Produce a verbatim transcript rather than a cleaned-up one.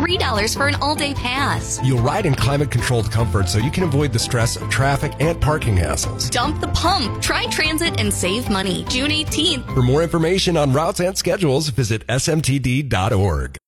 three dollars for an all-day pass. You'll ride in climate-controlled comfort so you can avoid the stress of traffic and parking hassles. Dump the pump. Try transit and save money. June eighteenth. For more information on routes and schedules, visit S M T D dot org.